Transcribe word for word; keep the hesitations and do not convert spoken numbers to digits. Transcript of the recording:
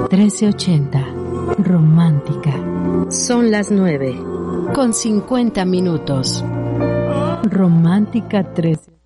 trece ochenta. Romántica. Son las nueve. Con cincuenta minutos. Romántica trece.